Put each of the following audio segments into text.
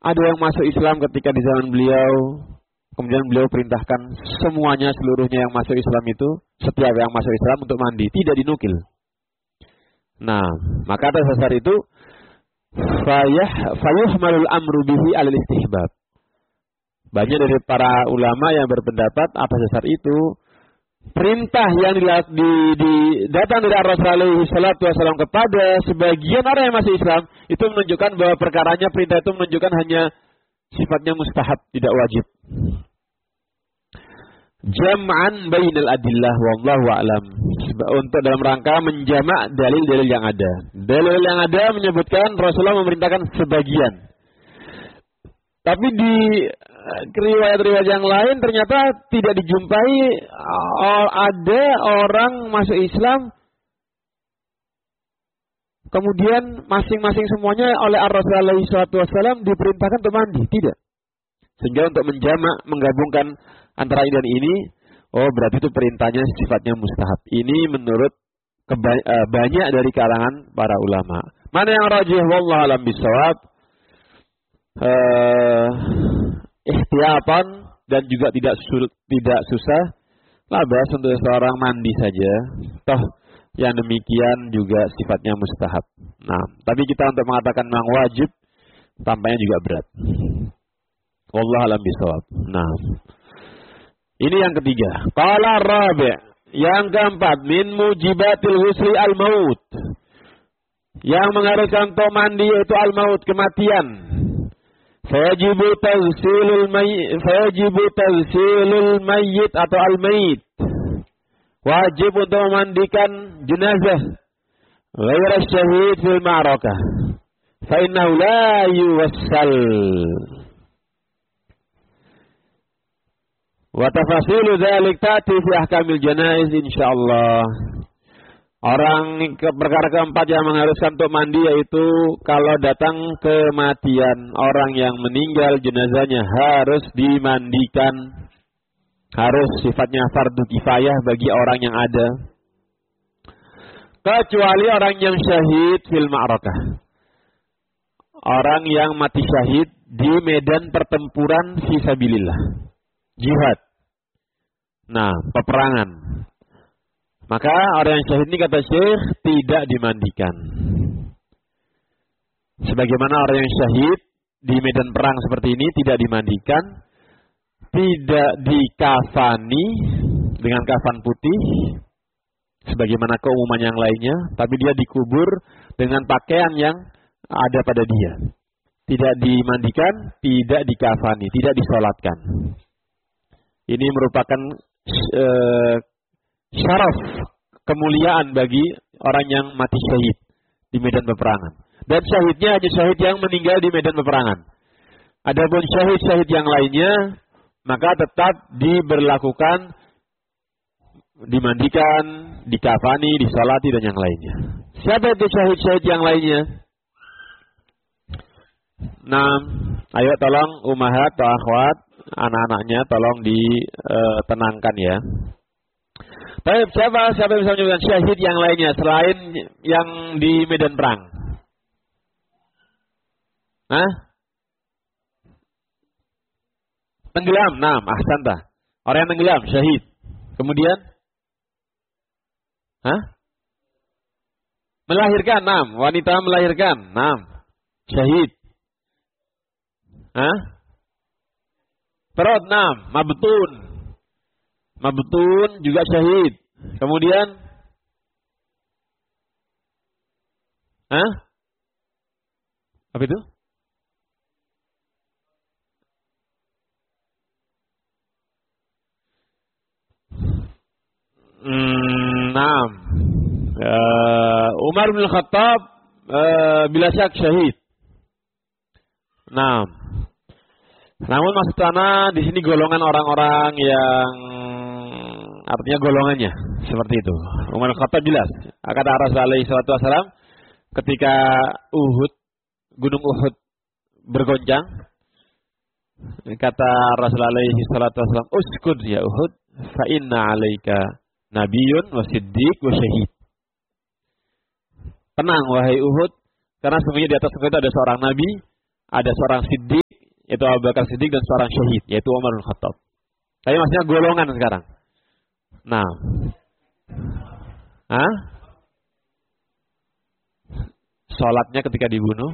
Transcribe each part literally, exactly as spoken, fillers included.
Ada yang masuk Islam ketika di zaman beliau, kemudian beliau perintahkan semuanya, seluruhnya yang masuk Islam itu, setiap yang masuk Islam untuk mandi, tidak dinukil. Nah, maka atas dasar itu fayah fayuhmalul amru bihi alal istihbab. Banyak dari para ulama yang berpendapat atas dasar itu perintah yang di, di, di, datang dari Rasulullah shallallahu alaihi wasallam kepada sebagian orang yang masih Islam itu menunjukkan bahwa perkaranya perintah itu menunjukkan hanya sifatnya mustahab, tidak wajib. Jam'an bainal adillah wallahu a'lam. Untuk dalam rangka menjamak dalil-dalil yang ada. Dalil yang ada menyebutkan Rasulullah memerintahkan sebagian. Tapi di riwayat-riwayat yang lain ternyata tidak dijumpai ada orang masuk Islam kemudian masing-masing semuanya oleh Rasulullah shallallahu alaihi wasallam diperintahkan untuk mandi, tidak. Sehingga untuk menjamak, menggabungkan antara ini dan ini, oh berarti itu perintahnya sifatnya mustahab. Ini menurut keba- uh, banyak dari kalangan para ulama. Mana yang rajih wallahu alam bisawab, uh, ihtiyatan dan juga tidak sul, tidak susah, labas untuk seorang mandi saja. Toh yang demikian juga sifatnya mustahab. Nah, tapi kita untuk mengatakan memang wajib, tampaknya juga berat. Wallahu alam bisawab. Nah, ini yang ketiga. Qala rabi', yang keempat, min mujibatil husri al-maut. Yang mengharuskan untuk mandi yaitu al-maut, kematian. Fayajibu taghsilul mayyit, fayajibu taghsilul mayyit atau al-mayyit. Wajib untuk memandikan jenazah ghairu syahid fil ma'rakah. Fa innahu la yuwassal. Wa tafasilu dzalik ta'ti fi ahkamil janaiz insyaallah. Orang ke perkara keempat yang mengharuskan untuk mandi yaitu kalau datang kematian orang yang meninggal, jenazahnya harus dimandikan. Harus sifatnya fardu kifayah bagi orang yang ada. Kecuali orang yang syahid fil ma'rakah. Orang yang mati syahid di medan pertempuran fisabilillah. Jihad. Nah, peperangan. Maka orang yang syahid ini kata Syekh tidak dimandikan. Sebagaimana orang yang syahid di medan perang seperti ini tidak dimandikan, tidak dikafani dengan kafan putih sebagaimana keumuman yang lainnya, tapi dia dikubur dengan pakaian yang ada pada dia. Tidak dimandikan, tidak dikafani, tidak disolatkan. Ini merupakan uh, syaraf, kemuliaan bagi orang yang mati syahid di medan peperangan. Dan syahidnya hanya syahid yang meninggal di medan peperangan. Adapun syahid-syahid yang lainnya, maka tetap diberlakukan, dimandikan, dikafani, disolati dan yang lainnya. Siapa itu syahid-syahid yang lainnya? Nah, ayo tolong umahat atau akhwat, anak-anaknya tolong ditenangkan ya. Baik, siapa siapa yang bisa menyebutkan syahid yang lainnya selain yang di medan perang? Hah? Tenggelam, nah, ahsanta. Orang yang tenggelam, syahid. Kemudian? Hah? Melahirkan, nah, wanita melahirkan, nah, syahid. Hah? Perut, nah, mabtun. Mabtun juga syahid. Kemudian? Hah? Apa itu? Hmm, nah, uh, Umar bin Khattab uh, bila syak syahid. Nah, namun maksud ana di sini golongan orang-orang yang artinya golongannya seperti itu. Umar bin Khattab jelas. Kata Rasulullah shallallahu alaihi wasallam ketika Uhud, gunung Uhud bergoncang, kata Rasulullah shallallahu alaihi wasallam, "Uskud ya Uhud, fa inna 'alaika Nabiyun wa siddiq wa syahid." Tenang wahai Uhud, karena sebenarnya di atas engkau itu ada seorang nabi, ada seorang siddiq, yaitu Abu Bakar Siddiq, dan seorang syahid, yaitu Umar bin Khattab. Tapi maksudnya golongan sekarang. Nah. Hah? Salatnya ketika dibunuh.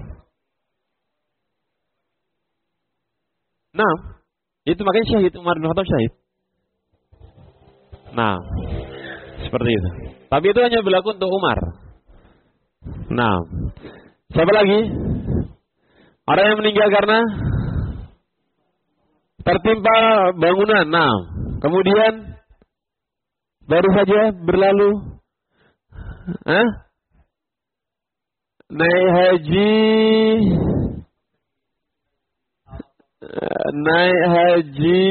Nah, itu makanya syahid, Umar bin Khattab syahid. Nah, seperti itu. Tapi itu hanya berlaku untuk Umar. Nah, siapa lagi? Orang yang meninggal karena tertimpa bangunan. Nah, kemudian baru saja berlalu, Hah? naik haji, naik haji.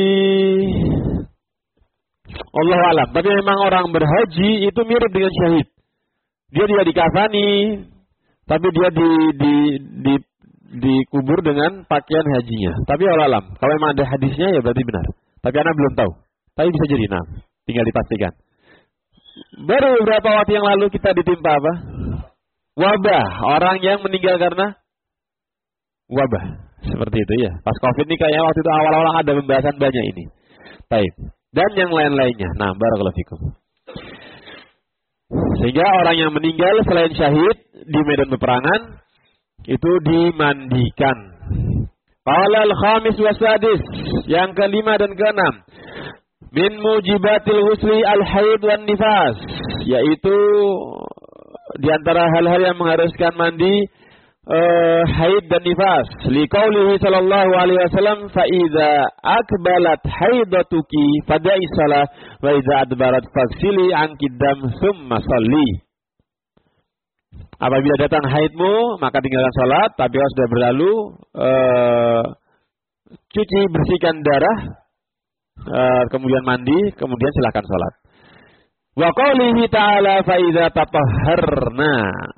Allah alam. Tapi memang orang berhaji itu mirip dengan syahid. Dia tidak dikafani, tapi dia di di di dikubur dengan pakaian hajinya. Tapi Allah alam. Kalau memang ada hadisnya ya berarti benar. Tapi anak belum tahu. Tapi bisa jadi, nah, tinggal dipastikan. Baru beberapa waktu yang lalu kita ditimpa apa? Wabah. Orang yang meninggal karena wabah. Seperti itu ya. Pas Covid ini kayaknya waktu itu awal-awal ada pembahasan banyak ini. Baik. Dan yang lain-lainnya. Nah, barakallahu fikum. Sehingga orang yang meninggal selain syahid di medan peperangan itu dimandikan. Qala al-khamis wasadis, yang kelima dan keenam. Min mujibatil husli al-haid wan nifas, yaitu di antara hal-hal yang mengharuskan mandi uh, haid dan nifas. Liqaulihi sallallahu alaihi wasallam, fa idza akbalat haidatuki fada'i salah wa idza adbarat faghsili anki dam tsumma shalli. Apabila datang haidmu, maka tinggalkan salat, tapi kalau sudah berlalu uh, cuci, bersihkan darah, uh, kemudian mandi, kemudian silakan salat. Wa qaulihi ta'ala fa idza tatahharna.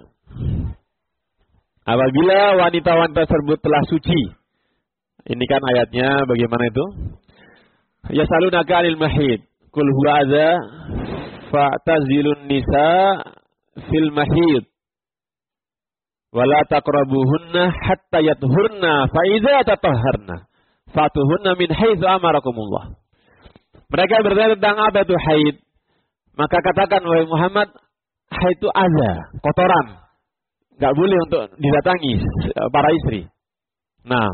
Apabila wanita-wanita tersebut telah suci. Ini kan ayatnya bagaimana itu? Yasalunaka 'anil mahid. Qul huwa adza fa'tazilun nisa fil mahid. Wala taqrabuhunna hatta yathurna fa idza tatahharna fatuhunna min haitsu amarakumullah. Mereka bertanya tentang apa itu haid. Maka katakan, wahai Muhammad, haid itu adza, kotoran. Enggak boleh untuk didatangi para istri. Nah,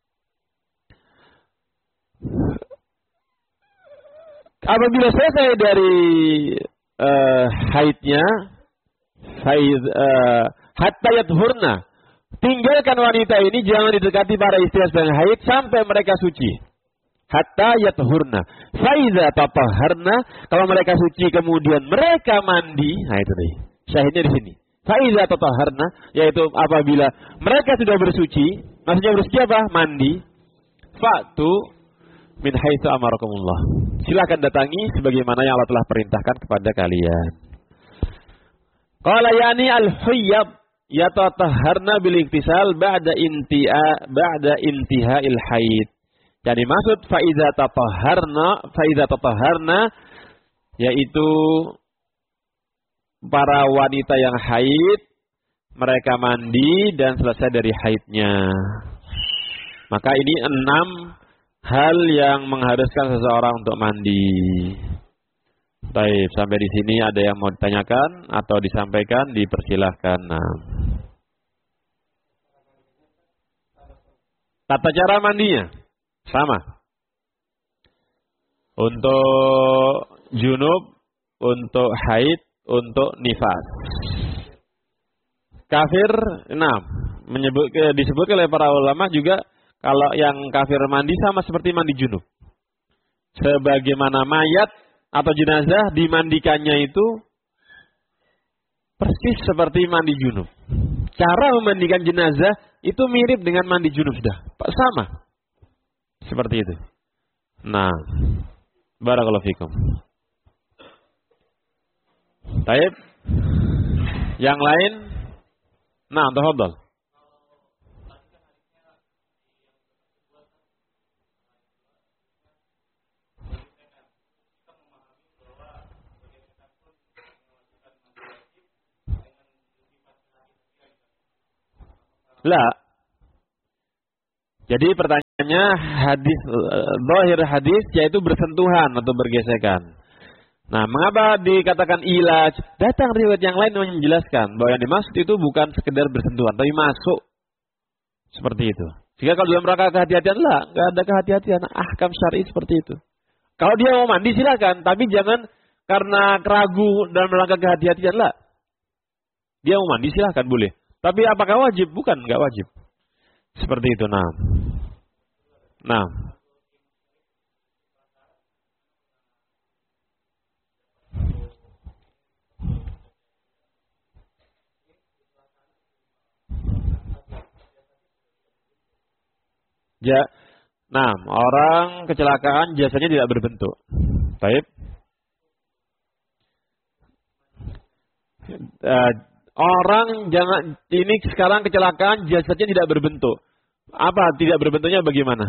apabila selesai dari uh, haidnya, haid uh, hatta yathurna, tinggalkan wanita ini, jangan didekati para istri sedang haid sampai mereka suci. Hatta yathurna. Fa iza tatahharna, kalau mereka suci kemudian mereka mandi, nah itu nih. Syahidnya di sini. Fa iza tatahharna, yaitu apabila mereka sudah bersuci, maksudnya bersuci apa? Mandi. Fa'tu min haitsu amarakumullah. Silakan datangi sebagaimana yang Allah telah perintahkan kepada kalian. Qala yani al-huyyab yatatahharna bil iktisal ba'da intiha ba'da intiha'il haid. Jadi maksud fa iza tatahharna, fa iza tatahharna, yaitu para wanita yang haid mereka mandi dan selesai dari haidnya. Maka ini enam hal yang mengharuskan seseorang untuk mandi. Baik, sampai di sini ada yang mau ditanyakan atau disampaikan, dipersilahkan. Nah. Tata cara mandinya sama. Untuk junub, untuk haid, untuk nifas. Kafir, enam. Menyebut, disebut oleh para ulama juga kalau yang kafir mandi sama seperti mandi junub. Sebagaimana mayat atau jenazah dimandikannya itu persis seperti mandi junub. Cara memandikan jenazah itu mirip dengan mandi junub sudah. Sama. Seperti itu. Nah, barakallahu fikum. Baik. Yang lain? Nah, tafadhal. Lah. Jadi pertanyaannya hadis zahir hadis yaitu bersentuhan atau bergesekan. Nah, mengapa dikatakan ilaj? Datang riwayat yang lain yang menjelaskan bahwa yang dimaksud itu bukan sekedar bersentuhan, tapi masuk. Seperti itu. Jika kalau dalam rangka kehati-hatian, lah, nggak ada kehati-hatian. Ahkam syar'i seperti itu. Kalau dia mau mandi silakan, tapi jangan karena ragu dalam rangka kehati-hatian, lah. Dia mau mandi silakan boleh. Tapi apakah wajib? Bukan, nggak wajib. Seperti itu. Nah, nah. Ja, nah, orang kecelakaan jasanya tidak berbentuk. Baik. Uh, orang jangan ini sekarang kecelakaan jasadnya tidak berbentuk. Apa tidak berbentuknya bagaimana?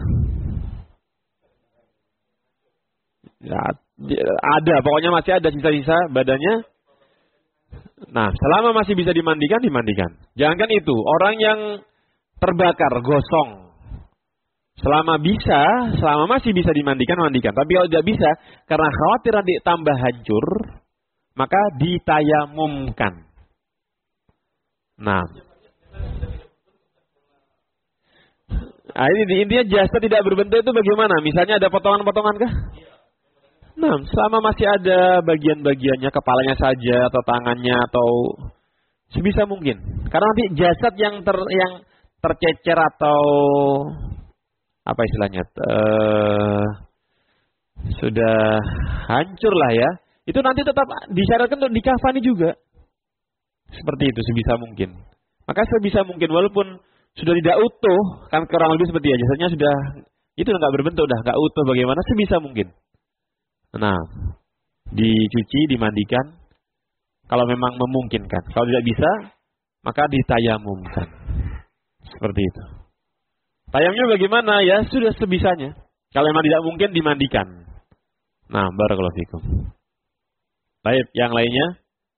Ya, ada, pokoknya masih ada sisa-sisa badannya. Nah, selama masih bisa dimandikan, dimandikan. Jangankan itu, orang yang terbakar, gosong. Selama bisa, selama masih bisa dimandikan, mandikan. Tapi kalau tidak bisa, karena khawatir nanti tambah hancur, maka ditayamumkan. Nah, nah ini intinya jasad tidak berbentuk itu bagaimana? Misalnya ada potongan-potongan kah? Nah, selama masih ada bagian-bagiannya, kepalanya saja atau tangannya atau sebisa mungkin. Karena nanti jasad yang ter yang tercecer atau apa istilahnya uh, sudah hancur lah ya, itu nanti tetap disyaratkan untuk dikafani juga. Seperti itu sebisa mungkin. Maka sebisa mungkin walaupun sudah tidak utuh, kan kurang lebih seperti ya, jasadnya sudah itu nggak berbentuk, udah nggak utuh, bagaimana sebisa mungkin. Nah, dicuci, dimandikan kalau memang memungkinkan. Kalau tidak bisa, maka ditayamumkan. Seperti itu. Tayamnya bagaimana? Ya sudah sebisanya. Kalau memang tidak mungkin dimandikan. Nah, barakallahu fikum. Baik, yang lainnya?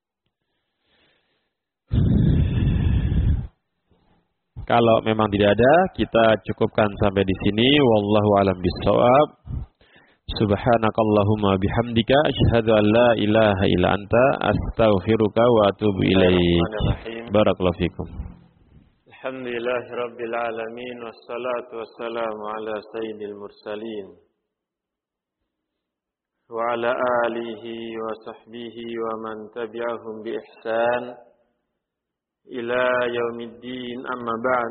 Kalau memang tidak ada, kita cukupkan sampai di sini. Wallahu a'lam bishawab. Subhanakallahumma bihamdika asyhadu an la ilaha illa anta astaghfiruka wa atubu ilaik. Barakallahu fikum. Alhamdulillahi Rabbil Alamin. Wassalatu wassalamu ala sayyidil mursalin wa ala alihi wa sahbihi wa man tabi'ahum bi ihsan ila yaumiddin, amma ba'd.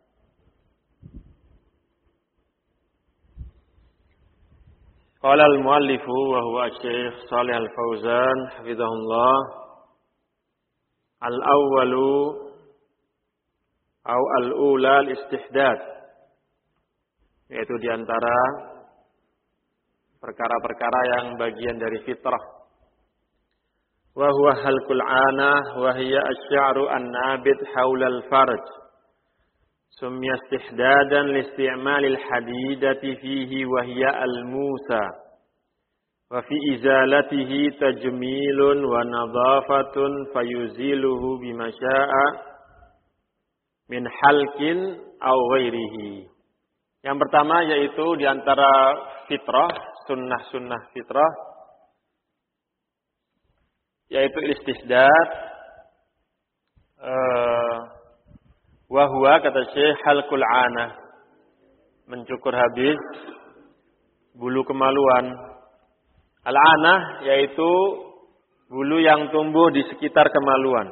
Qala al-muallifu wa huwa Syekh Shalih Al-Fauzan hafizahullah, al-awwalu au al-ula al-istihdad, yaitu diantara perkara-perkara yang bagian dari fitrah. Wa huwa halqul anah wa hiya asy-sya'ru an-nabit haula al-farj. Summiya istihdadan li isti'mal al-hadidati fihi wa hiya al-musa. Wa fi izalatihi tajmilun wa nadhafatun fayuziluhu bima syaa min halkin aw ghairihi. Yang pertama yaitu di antara fitrah, sunnah-sunnah fitrah, yaitu istihdad. Uh, wa huwa kata Syekh halqul anah, mencukur habis bulu kemaluan. Al-anah yaitu bulu yang tumbuh di sekitar kemaluan.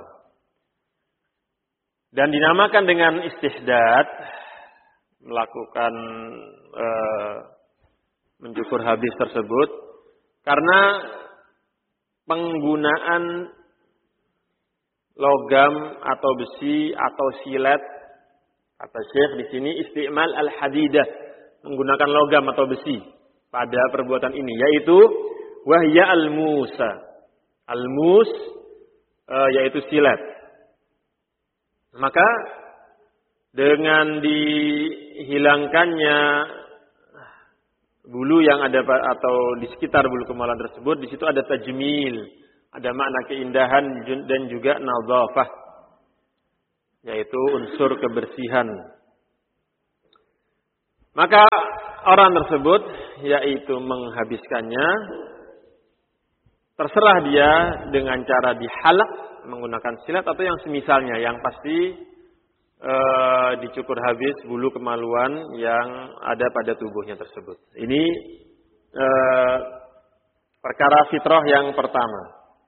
Dan dinamakan dengan istihdad, melakukan e, mencukur habis tersebut, karena penggunaan logam atau besi atau silet, kata Syekh di sini isti'mal al-hadidah, menggunakan logam atau besi pada perbuatan ini, yaitu wahya al-musa, al-mus e, yaitu silet. Maka dengan dihilangkannya bulu yang ada atau di sekitar bulu kemaluan tersebut, di situ ada tajmil, ada makna keindahan dan juga nadhafah, yaitu unsur kebersihan. Maka orang tersebut yaitu menghabiskannya, terserah dia dengan cara dihalak menggunakan silet atau yang semisalnya, yang pasti e, dicukur habis bulu kemaluan yang ada pada tubuhnya tersebut. Ini e, perkara fitrah yang pertama.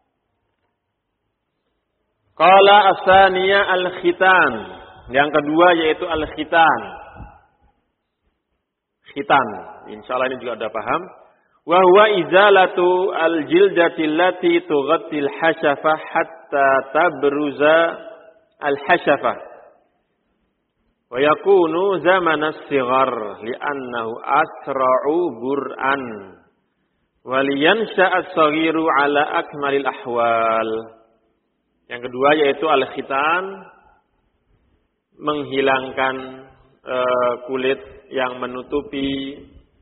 Qala asaniya al-khitan. Yang kedua yaitu al-khitan. Khitan. Insyaallah ini juga sudah paham. Wa huwa izalatu al-jildati allati tughatti al-hashafah hatta tabruza al-hashafah. Wa yakunu zaman as-sighar li'annahu asra'u bur'an. Wa liyansha as-saghiru ala akmalil ahwal. Yang kedua yaitu al-khitan, menghilangkan e, kulit yang menutupi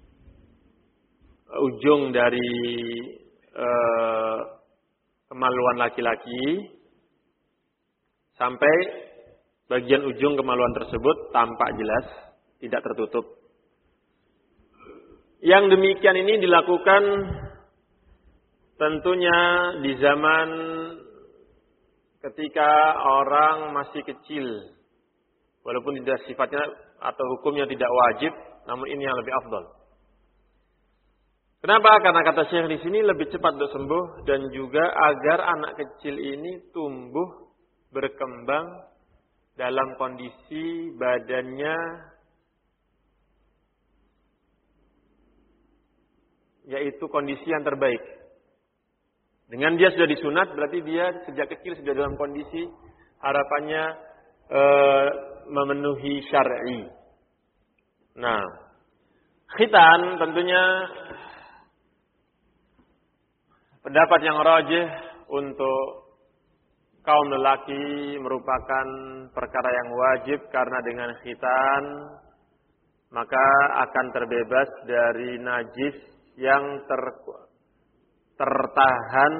ujung dari e, kemaluan laki-laki sampai bagian ujung kemaluan tersebut tampak jelas, tidak tertutup. Yang demikian ini dilakukan tentunya di zaman ketika orang masih kecil, walaupun tidak sifatnya atau hukumnya tidak wajib, namun ini yang lebih afdal. Kenapa? Karena kata Syekh di sini lebih cepat untuk sembuh dan juga agar anak kecil ini tumbuh berkembang dalam kondisi badannya yaitu kondisi yang terbaik. Dengan dia sudah disunat, berarti dia sejak kecil sudah dalam kondisi harapannya e, memenuhi syar'i. Nah, khitan tentunya pendapat yang rajih untuk kaum lelaki merupakan perkara yang wajib karena dengan khitan maka akan terbebas dari najis yang ter tertahan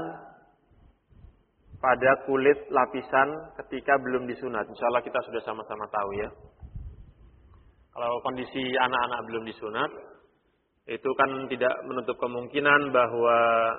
pada kulit lapisan ketika belum disunat. Insyaallah kita sudah sama-sama tahu ya. Kalau kondisi anak-anak belum disunat, itu kan tidak menutup kemungkinan bahwa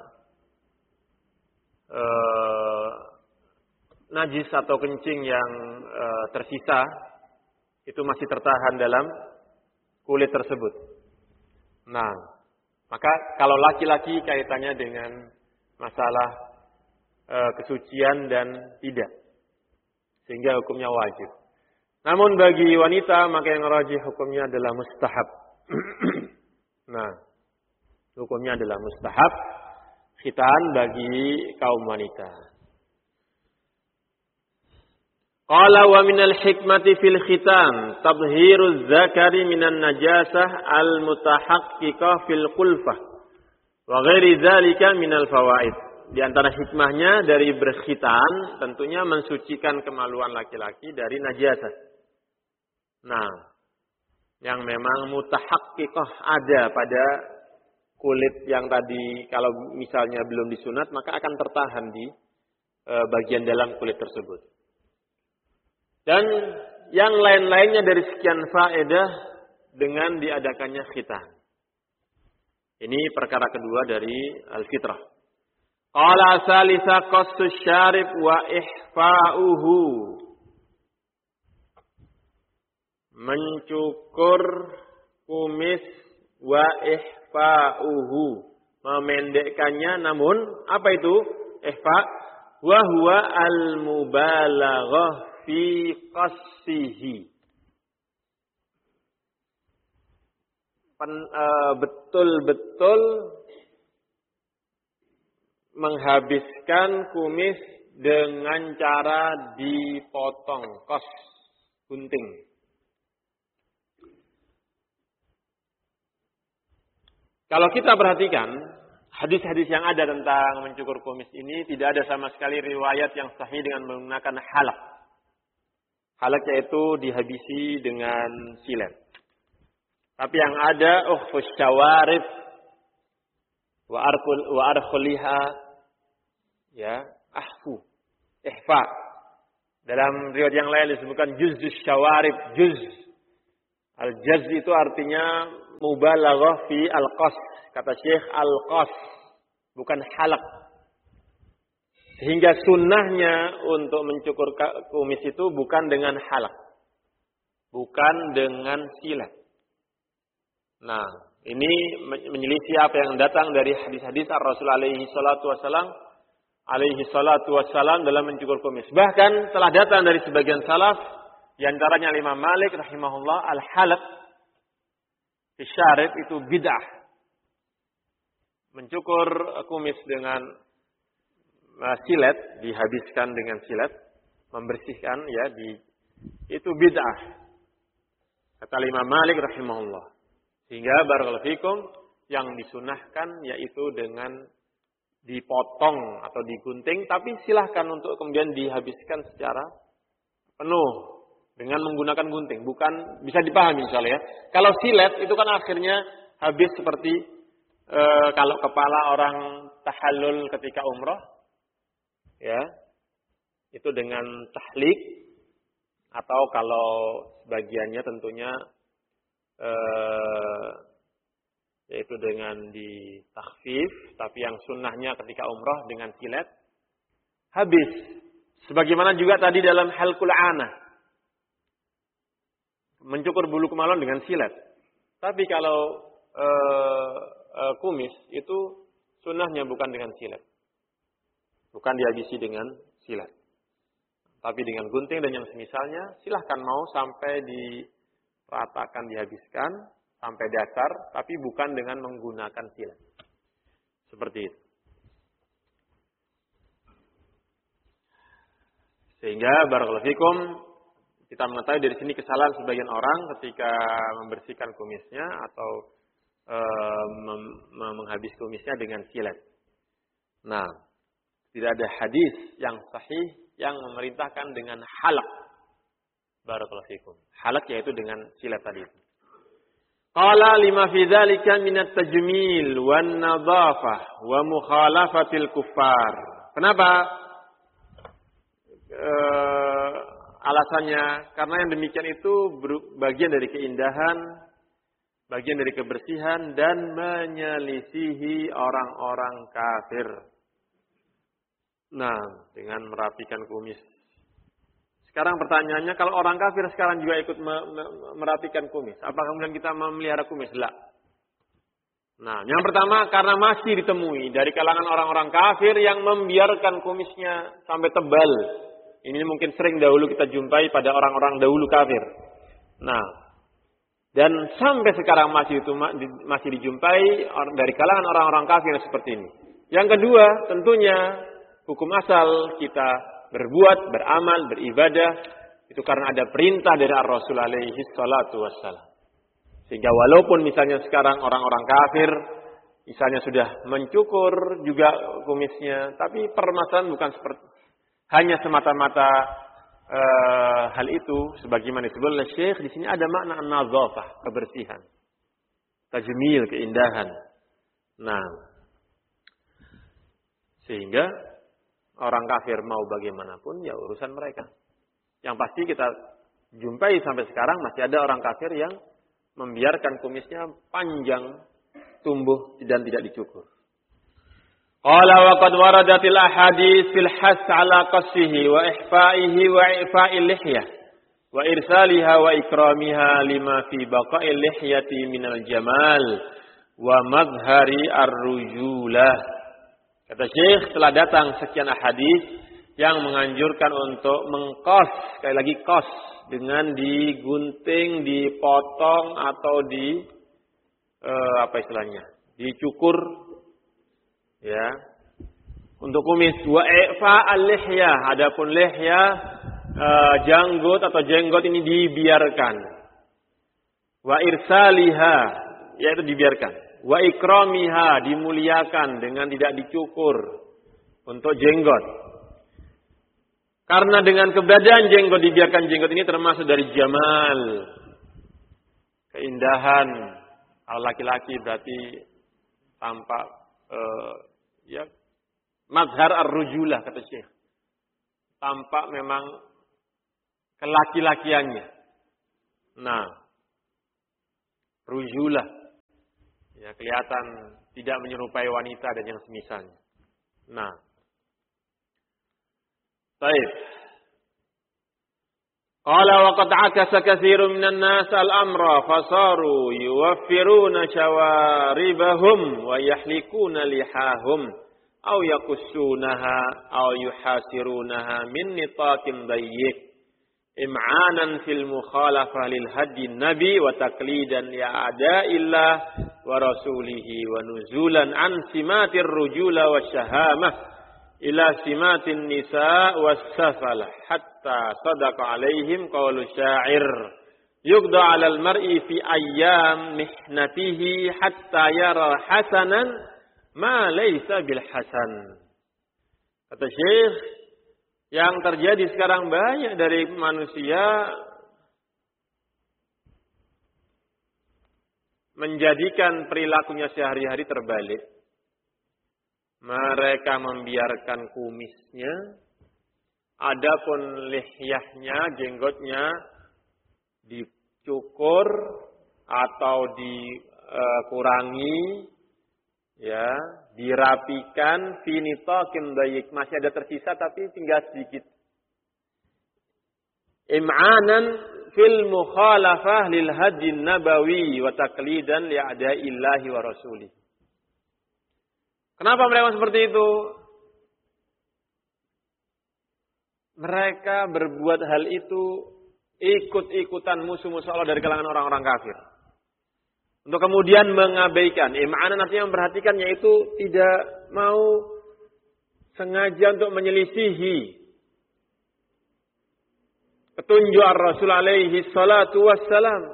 eh, najis atau kencing yang eh, tersisa itu masih tertahan dalam kulit tersebut. Nah, maka kalau laki-laki kaitannya dengan masalah e, kesucian dan tidak. Sehingga hukumnya wajib. Namun bagi wanita maka yang rajih hukumnya adalah mustahab. Nah, hukumnya adalah mustahab khitan bagi kaum wanita. Qala wa minal hikmati fil khitan tabhiruz zakari minan najasah al mutahaqqiqah fil qulfah wa ghairi dzalika minal fawaid. Di antara hikmahnya dari berkhitan tentunya mensucikan kemaluan laki-laki dari najasah. Nah, yang memang mutahaqqiqah ada pada kulit yang tadi kalau misalnya belum disunat maka akan tertahan di e, bagian dalam kulit tersebut. Dan yang lain-lainnya dari sekian faedah dengan diadakannya khitan. Ini perkara kedua dari al-fitrah. Qala salisa qassus syarib wa ihfa'uhu. Mencukur kumis wa ihfa'uhu. Memendekkannya namun apa itu? Ihfa' wa huwa al-mubalaghah fi qassihi. Betul-betul menghabiskan kumis dengan cara dipotong, qas, gunting. Kalau kita perhatikan hadis-hadis yang ada tentang mencukur kumis ini tidak ada sama sekali riwayat yang sahih dengan menggunakan halak. Halak yaitu dihabisi dengan silet. Tapi yang ada ukhfus syawarib wa arkul wa arkhuliha ya ahfu ihfa. Dalam riwayat yang lain disebutkan juzzus syawarib, juz Al-jaz itu artinya mubalaghah fi al-qas. Kata Syekh al-qas, bukan halaq. Sehingga sunnahnya untuk mencukur kumis itu bukan dengan halaq. Bukan dengan silet. Nah, ini menyelisih apa yang datang dari hadis-hadis Ar-Rasul alaihi salatu wassalam alaihi salatu wassalam dalam mencukur kumis. Bahkan telah datang dari sebagian salaf, di antaranya Imam Malik rahimahullah, al-halaq fi syarib itu bid'ah. Mencukur kumis dengan uh, silet, dihabiskan dengan silet, membersihkan ya di itu bid'ah. Kata Imam Malik rahimahullah. Sehingga barakallahu fikum yang disunahkan yaitu dengan dipotong atau digunting, tapi silahkan untuk kemudian dihabiskan secara penuh dengan menggunakan gunting. Bukan, bisa dipahami misalnya ya. Kalau silet itu kan akhirnya habis seperti e, kalau kepala orang tahallul ketika umroh, ya itu dengan tahlik, atau kalau sebagiannya tentunya eh, yaitu dengan di takhfif, tapi yang sunnahnya ketika umrah dengan silet habis. Sebagaimana juga tadi dalam halqul anah, mencukur bulu kemaluan dengan silet. Tapi kalau eh, eh, kumis itu sunnahnya bukan dengan silet, bukan dihabisi dengan silet, tapi dengan gunting dan yang semisalnya. Silahkan mau sampai diratakan, dihabiskan sampai dasar, tapi bukan dengan menggunakan silet. Seperti itu. Sehingga barakallahu fikum, kita mengetahui dari sini kesalahan sebagian orang ketika membersihkan kumisnya atau e, mem- menghabis kumisnya dengan silet. Nah, tidak ada hadis yang sahih yang memerintahkan dengan halaq. Barakallahu fikum. Halaq yaitu dengan silet tadi itu. Qala lima fi dzalika min at-tajmil wan nadhafah wa mukhalafatil kuffar. Kenapa? E, alasannya karena yang demikian itu bagian dari keindahan, bagian dari kebersihan dan menyelisihi orang-orang kafir. Nah, dengan merapikan kumis. Sekarang pertanyaannya, kalau orang kafir sekarang juga ikut me- me- merapikan kumis, apakah kemudian kita memelihara kumis? Lah. Nah, yang pertama karena masih ditemui dari kalangan orang-orang kafir yang membiarkan kumisnya sampai tebal. Ini mungkin sering dahulu kita jumpai pada orang-orang dahulu kafir. Nah, dan sampai sekarang masih itu masih dijumpai dari kalangan orang-orang kafir seperti ini. Yang kedua, tentunya hukum asal kita berbuat, beramal, beribadah itu karena ada perintah dari Ar-Rasul alaihi salatu wassalam. Sehingga walaupun misalnya sekarang orang-orang kafir misalnya sudah mencukur juga kumisnya, tapi permasalahan bukan seperti hanya semata-mata uh, hal itu sebagaimana disebut oleh Syekh di sini ada makna an-nadzafah, kebersihan, tajmil, keindahan. Nah, sehingga orang kafir mau bagaimanapun ya urusan mereka. Yang pasti kita jumpai sampai sekarang masih ada orang kafir yang membiarkan kumisnya panjang, tumbuh dan tidak dicukur. Qala wa qad waradatil ahadits fil has ala qassihi wa ihfa'ihi wa i'fa'il lihyah wa irsaliha wa ikramiha lima fi baqa'il lihyati minal jamal wa madhari ar-rujulah. Kata Syekh, telah datang sekian hadis yang menganjurkan untuk mengkos, sekali lagi kos, dengan digunting, dipotong atau di eh, apa istilahnya, dicukur, ya, untuk kumis. Wa ifa al-lihya, adapun lihya eh, janggut atau jenggot ini dibiarkan. Wa irsaliha, yaitu dibiarkan. Wa ikramiha, dimuliakan dengan tidak dicukur untuk jenggot. Karena dengan keberadaan jenggot, dibiarkan jenggot ini termasuk dari jamal, keindahan. Kalau laki-laki berarti tampak uh, ya mazhar ar-rujulah kata Syekh. Tampak memang kelaki-lakiannya. Nah, rujulah. Ya, kelihatan tidak menyerupai wanita dan yang semisalnya. Nah. Baik. Qala wa qad akasa katsirun minan nas al-amra fasaru yuwaffiruna shawaribahum wa yahlikuna lihahum aw yakussunaha aw yuhasirunaha min nitaqin dayyiq im'anan fil mukhalafah lil hadi nabi wa taqlidan li a'da'illah wa rasulihi wa nuzulan an simatir rujula wasyahamah ila simatin nisa was-safalah hatta sadaqa alaihim qawlu syair yuqda 'alal mar'i fi ayyam mihnatihi hatta yara hasanan ma laysa bil hasan. Kata Syekh, yang terjadi sekarang banyak dari manusia menjadikan perilakunya sehari-hari terbalik. Mereka membiarkan kumisnya, adapun lihyahnya, jenggotnya dicukur atau dikurangi, ya, dirapikan, finitaqin dayyiq, masih ada tersisa tapi tinggal sedikit. Im'anan fil mukhalafah lil hadi nabawi wa taqlidan li a'da'illahi wa rasulih. Kenapa mereka seperti itu? Mereka berbuat hal itu ikut-ikutan musuh-musuh Allah dari kalangan orang-orang kafir. Untuk kemudian mengabaikan. Im'anan artinya memperhatikan, yaitu tidak mau sengaja untuk menyelisihi petunjuk Rasul alaihi salatu wassalam.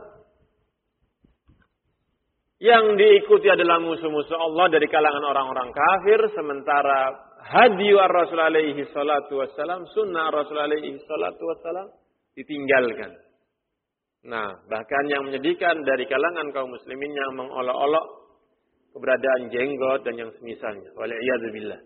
Yang diikuti adalah musuh-musuh Allah dari kalangan orang-orang kafir, sementara hadi Rasul alaihi salatu wassalam, sunnah Rasul alaihi salatu wassalam ditinggalkan. Nah, bahkan yang menyedihkan dari kalangan kaum muslimin yang mengolok-olok keberadaan jenggot dan yang semisalnya. Wal'iyadzubillah.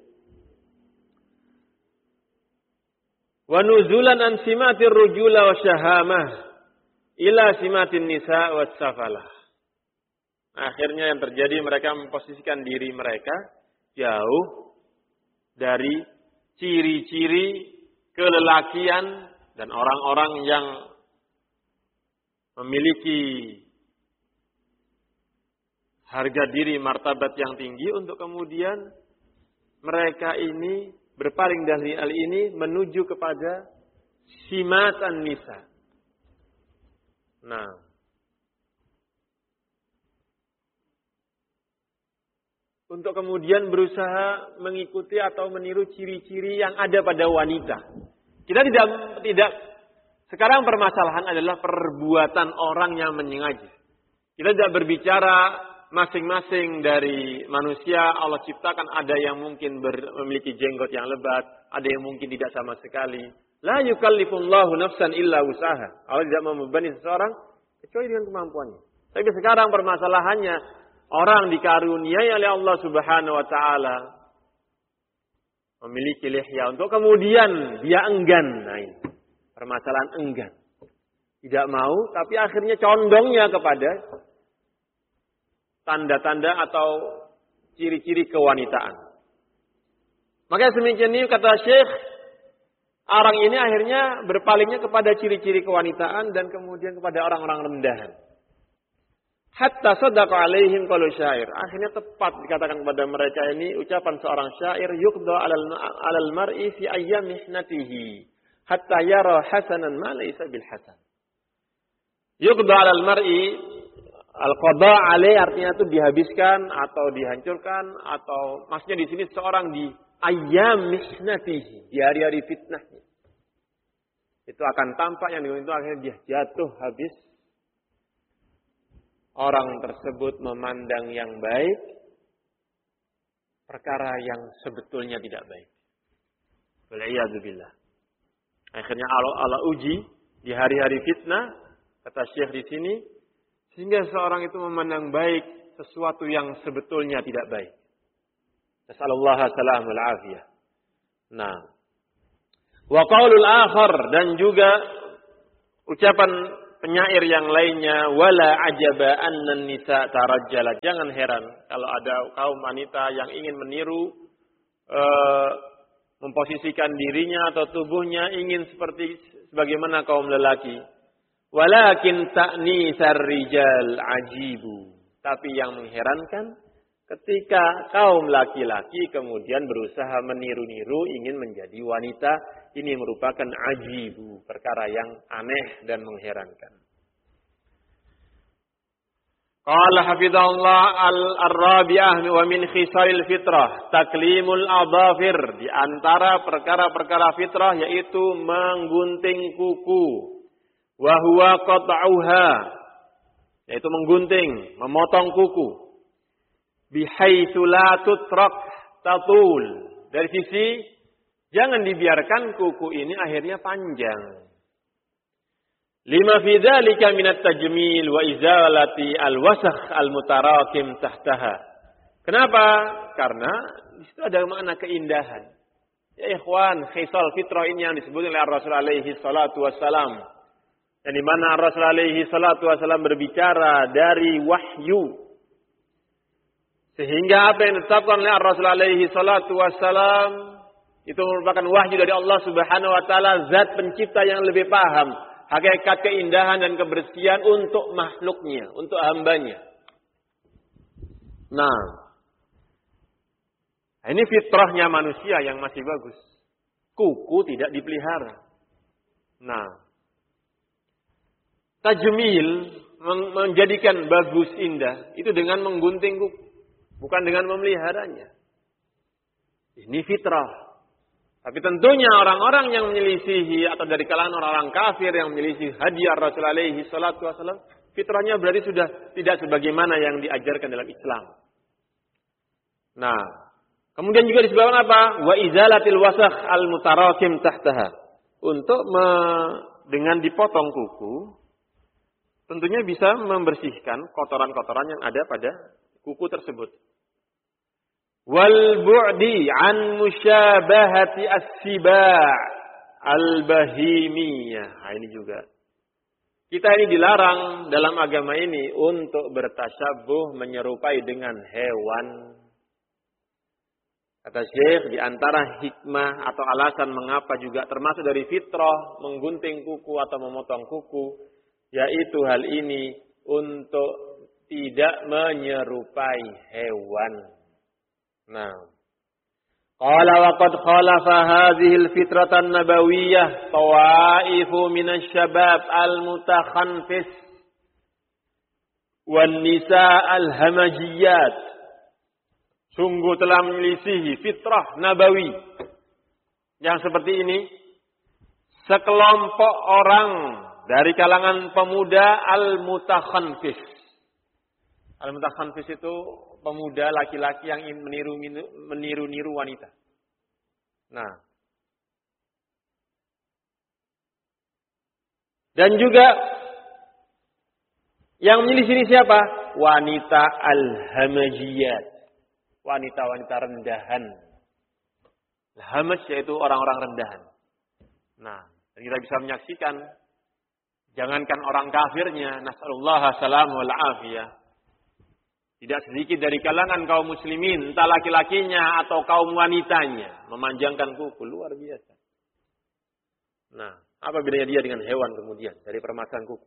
Wa nuzulan an simatir rujula wa syahamah ila simatin nisa wa safalah. Akhirnya yang terjadi, mereka memposisikan diri mereka jauh dari ciri-ciri kelelakian dan orang-orang yang memiliki harga diri, martabat yang tinggi, untuk kemudian mereka ini berpaling dari hal ini menuju kepada simatan nisa. Nah, untuk kemudian berusaha mengikuti atau meniru ciri-ciri yang ada pada wanita. Kita tidak tidak sekarang permasalahan adalah perbuatan orang yang menyengaja. Kita tidak berbicara masing-masing dari manusia Allah ciptakan, ada yang mungkin ber, memiliki jenggot yang lebat, ada yang mungkin tidak sama sekali. La yukallifullahu nafsan illa wusaha. Allah tidak membebani seseorang kecuali dengan kemampuannya. Tapi sekarang permasalahannya, orang dikaruniai oleh Allah Subhanahu wa taala memiliki lihya, untuk kemudian dia enggan. Nah, ini permasalahan enggan. Tidak mau, tapi akhirnya condongnya kepada tanda-tanda atau ciri-ciri kewanitaan. Maka semikian ini kata Syekh, orang ini akhirnya berpalingnya kepada ciri-ciri kewanitaan dan kemudian kepada orang-orang rendahan. Hatta sadaqa alaihim qalu syair. Akhirnya tepat dikatakan kepada mereka ini ucapan seorang syair, yuqda 'alal 'alal mar'i fi ayyam mihnatihi hatta yara hasanan ma laysa bil hasan. Yuqda 'alal mar'i, al-qada 'alai artinya itu dihabiskan atau dihancurkan, atau maksudnya di sini seorang di ayyam mihnatihi, di hari-hari fitnahnya. Itu akan tampak yang itu akhirnya dia jatuh habis. Orang tersebut memandang yang baik perkara yang sebetulnya tidak baik. Wal'iyadzubillah. Akhirnya Allah, Allah uji di hari-hari fitnah, kata Syekh di sini, sehingga seorang itu memandang baik sesuatu yang sebetulnya tidak baik. Nasallallahu salamul afiyah. Nah, wa qaulul akhar, dan juga ucapan penyair yang lainnya, wala ajaba annan nisa tarajjalat. Jangan heran kalau ada kaum wanita yang ingin meniru uh, memposisikan dirinya atau tubuhnya ingin seperti sebagaimana kaum lelaki. Walakin ta'nisar rijal ajibu. Tapi yang mengherankan ketika kaum laki-laki kemudian berusaha meniru-niru ingin menjadi wanita, ini merupakan ajibu, perkara yang aneh dan mengherankan. Qala hafizahullah al-rabi'ah wa min khisalil fitrah taklimul adhafir, di antara perkara-perkara fitrah yaitu menggunting kuku, wa huwa qat'uha, yaitu menggunting, memotong kuku, bihaitsu la tutrak tatul, dari sisi jangan dibiarkan kuku ini akhirnya panjang. Lima fi dzalika minat tajmil wa izalati al-wasakh al-mutarakim tahtaha. Kenapa? Karena di situ ada makna keindahan. Ya ikhwan, khisal fitrah ini yang disebut oleh Rasul alaihi salatu wassalam. Dan di mana Rasul alaihi salatu wassalam berbicara dari wahyu. Sehingga apa yang ditetapkan oleh Rasul alaihi salatu wassalam itu merupakan wahyu dari Allah Subhanahu wa taala, zat pencipta yang lebih paham hakikat keindahan dan kebersihan untuk makhluknya, untuk hambanya. Nah, ini fitrahnya manusia yang masih bagus. Kuku tidak dipelihara. Nah, tajmil, menjadikan bagus, indah, itu dengan menggunting kuku, bukan dengan memeliharanya. Ini fitrah. Tapi tentunya orang-orang yang menyelisihi atau dari kalangan orang-orang kafir yang menyelisihi hadiah Rasul alaihi salatu wasallam, fitrahnya berarti sudah tidak sebagaimana yang diajarkan dalam Islam. Nah, kemudian juga disebabkan apa? Wa izalatil wasakh al-mutarakim tahtaha. Untuk me, dengan dipotong kuku, tentunya bisa membersihkan kotoran-kotoran yang ada pada kuku tersebut. Wal bu'di an musyabahati as-siba' al-bahimiyah. Nah, ini juga. Kita ini dilarang dalam agama ini untuk bertasyabuh menyerupai dengan hewan. Kata Syekh, di antara hikmah atau alasan mengapa juga termasuk dari fitrah menggunting kuku atau memotong kuku, yaitu hal ini untuk tidak menyerupai hewan. Nah, qala wa qad khalafa hadhihi al-fitrah an-nabawiyyah tawaifu min asy-syabab al-mutakhanfis wan nisa al-hamajiyat. Sungguh telah menyelisihi fitrah nabawi yang seperti ini sekelompok orang dari kalangan pemuda al-mutakhanfis. Al-mutakhanfis itu pemuda laki-laki yang ingin meniru meniru-niru wanita. Nah, dan juga yang menyelisih siapa? Wanita al-hamajiyat, wanita-wanita rendahan. Hamaj yaitu orang-orang rendahan. Nah, dan kita bisa menyaksikan, jangankan orang kafirnya, nasallallahu salamu wal afiyah. Tidak sedikit dari kalangan kaum muslimin, entah laki-lakinya atau kaum wanitanya, memanjangkan kuku, luar biasa. Nah, apa bedanya dia dengan hewan kemudian dari permasalahan kuku?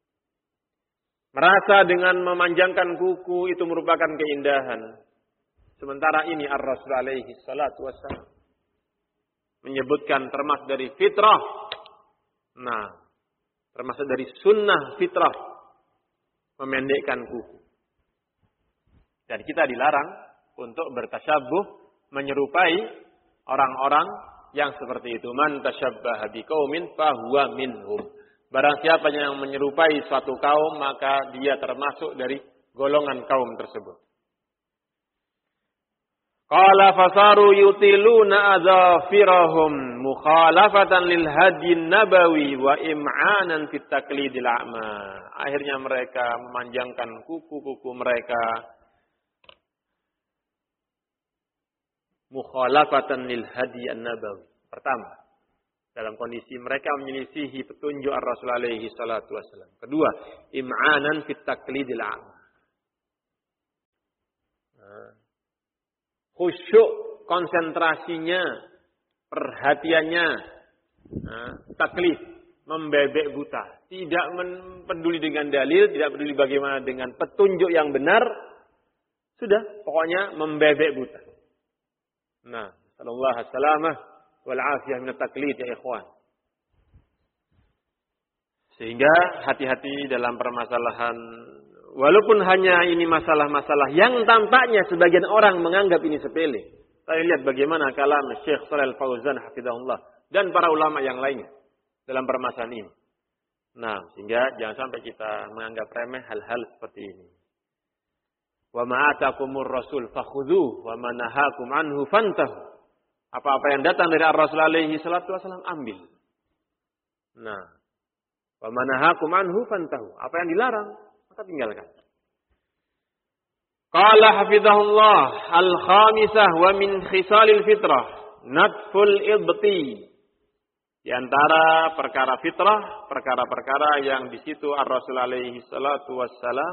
Merasa dengan memanjangkan kuku itu merupakan keindahan. Sementara ini Ar-Rasul alaihi salatu wassalam menyebutkan termasuk dari fitrah. Nah, termasuk dari sunnah fitrah memendekkan kuku. Dan kita dilarang untuk bertasyabuh menyerupai orang-orang yang seperti itu. Man tasyabbaha biqaumin fahuwa minhum. Barang siapa yang menyerupai suatu kaum, maka dia termasuk dari golongan kaum tersebut. Qala fasaru yutiluna adzafirahum mukhalafatan lil hadyin nabawi wa im'anan fit taqlidil a'ma. Akhirnya mereka memanjangkan kuku-kuku mereka mukhalafatan lil hadi an-nabawi. Pertama, dalam kondisi mereka menyelisihi petunjuk Ar-Rasul alaihi salatu wassalam. Kedua, im'anan fit taqlidil a'ma. Khusyuk konsentrasinya, perhatiannya, nah, taklid, membebek buta, tidak peduli dengan dalil, tidak peduli bagaimana dengan petunjuk yang benar, sudah, pokoknya membebek buta. Nah, sallallahu alaihi wasallam wal afiyah min taklid ya ikhwan. Sehingga hati-hati dalam permasalahan, walaupun hanya ini masalah-masalah yang tampaknya sebagian orang menganggap ini sepele. Saya lihat bagaimana kalam Syekh Shalal Fauzan hafizahullah dan para ulama yang lainnya dalam permasalahan ini. Nah, sehingga jangan sampai kita menganggap remeh hal-hal seperti ini. Wa ma atakumur rasul fakhudhuhu wa ma nahakum anhu fantahu. Apa-apa yang datang dari Ar-Rasul alaihi salatu wasallam ambil. Nah, wa ma nahakum anhu fantahu. Apa yang dilarang maka tinggalkan. Qala hafizahullah al-khamisah wa min khisalil fitrah natful ibti. Di antara perkara fitrah, perkara-perkara yang di situ Ar-Rasul alaihi salatu wassalam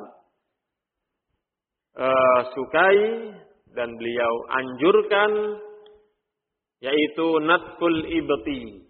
uh, sukai dan beliau anjurkan, yaitu natful ibti.